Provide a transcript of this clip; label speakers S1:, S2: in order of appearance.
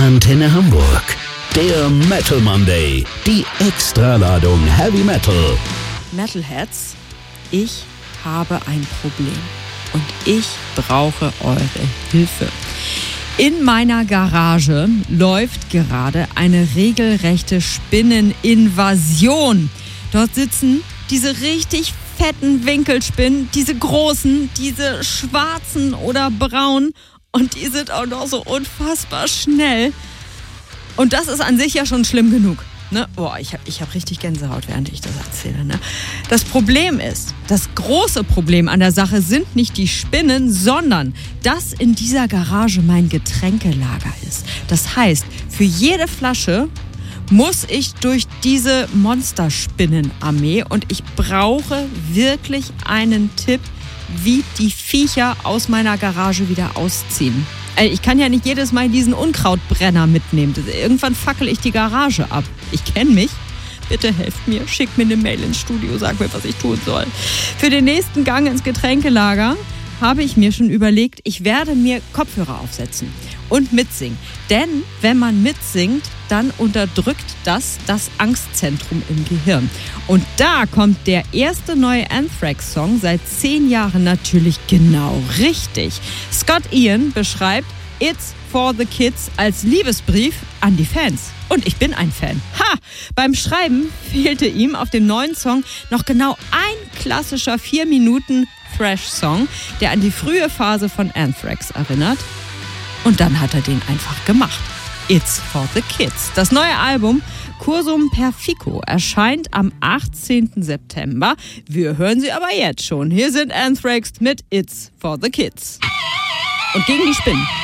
S1: Antenne Hamburg. Der Metal Monday. Die Extraladung Heavy Metal.
S2: Metalheads, ich habe ein Problem und ich brauche eure Hilfe. In meiner Garage läuft gerade eine regelrechte Spinneninvasion. Dort sitzen diese richtig fetten Winkelspinnen, diese großen, diese schwarzen oder braunen, und die sind auch noch so unfassbar schnell. Und das ist an sich ja schon schlimm genug. Ne? Boah, ich hab richtig Gänsehaut, während ich das erzähle. Ne? Das Problem ist, das große Problem an der Sache sind nicht die Spinnen, sondern dass in dieser Garage mein Getränkelager ist. Das heißt, für jede Flasche muss ich durch diese Monsterspinnenarmee, und ich brauche wirklich einen Tipp, wie die Viecher aus meiner Garage wieder ausziehen. Ich kann ja nicht jedes Mal diesen Unkrautbrenner mitnehmen. Irgendwann fackel ich die Garage ab. Ich kenne mich. Bitte helft mir, schickt mir eine Mail ins Studio, sagt mir, was ich tun soll. Für den nächsten Gang ins Getränkelager habe ich mir schon überlegt, ich werde mir Kopfhörer aufsetzen und mitsingen. Denn wenn man mitsingt, dann unterdrückt das Angstzentrum im Gehirn. Und da kommt der erste neue Anthrax-Song seit 10 Jahren natürlich genau richtig. Scott Ian beschreibt It's for the Kids als Liebesbrief an die Fans. Und ich bin ein Fan. Ha! Beim Schreiben fehlte ihm auf dem neuen Song noch genau ein klassischer 4 Minuten Thrash-Song, der an die frühe Phase von Anthrax erinnert. Und dann hat er den einfach gemacht. It's for the Kids. Das neue Album Cursum Perfico erscheint am 18. September. Wir hören sie aber jetzt schon. Hier sind Anthrax mit It's for the Kids. Und gegen die Spinnen.